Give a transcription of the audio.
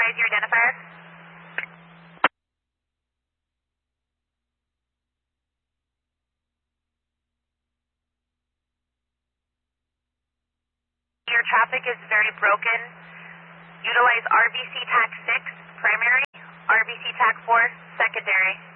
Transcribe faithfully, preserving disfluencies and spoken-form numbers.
authorize your identifier. Your traffic is very broken. Utilize R B C TAC six, primary, R B C TAC four, secondary.